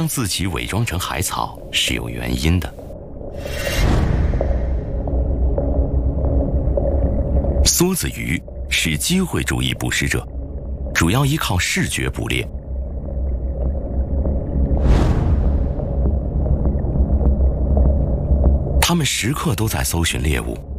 将自己伪装成海草是有原因的。梭子鱼是机会主义捕食者，主要依靠视觉捕猎。它们时刻都在搜寻猎物，